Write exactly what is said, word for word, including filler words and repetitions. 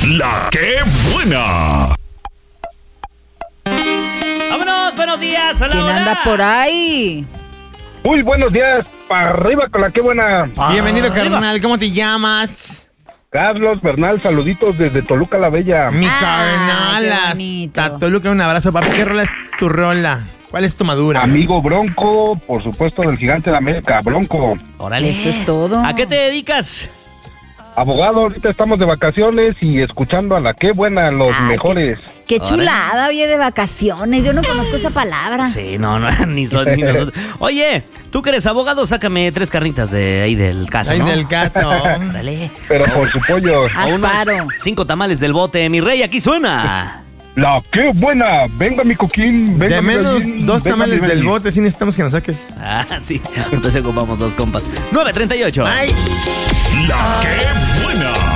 La que buena. ¡Vámonos! ¡Buenos días! ¡Hola, ¿Quién hola! anda por ahí? Muy buenos días, para arriba con la que buena. Bienvenido, Arriba. carnal. ¿Cómo te llamas? Carlos Bernal, saluditos desde Toluca la Bella. Mi Ah, carnal. qué hasta bonito. Toluca, un abrazo, papi. ¿Qué rola es tu rola? ¿Cuál es tu madura? Amigo Bronco, por supuesto del Gigante de América, Bronco. ¡Órale! Eso es todo. ¿A qué te dedicas? Abogado, ahorita estamos de vacaciones y escuchando a la que buena, los Ah, mejores. Qué Órale. chulada, oye, de vacaciones. Yo no conozco esa palabra. Sí, no, no, ni, son, ni nosotros. Oye, tú que eres abogado, sácame tres carnitas de ahí del caso, Ay, ¿no? del caso. Órale. Pero por su pollo. O unos Asparo. cinco tamales del bote, mi rey, aquí suena. La que buena. Venga mi coquín, venga De mi menos gallín, dos venga tamales mi del gallín. bote, sí necesitamos que nos saques. Ah, sí. Entonces ocupamos dos compas. nueve treinta y ocho. Ay, La que buena.